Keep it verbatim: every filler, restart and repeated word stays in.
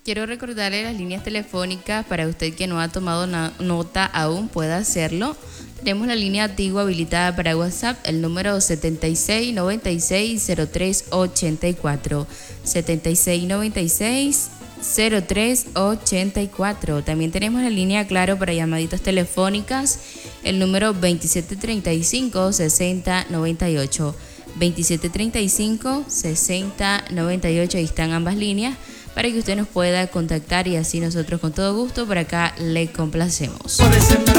Quiero recordarle las líneas telefónicas para usted que no ha tomado na- nota aún pueda hacerlo. Tenemos la línea antigua habilitada para WhatsApp, el número setenta y seis noventa y seis cero tres ochenta y cuatro. setenta y seis noventa y seis cero tres ochenta y cuatro. También tenemos la línea Claro para llamaditas telefónicas, el número veintisiete treinta y cinco sesenta noventa y ocho. veintisiete treinta y cinco sesenta noventa y ocho. Ahí están ambas líneas para que usted nos pueda contactar y así nosotros con todo gusto por acá le complacemos.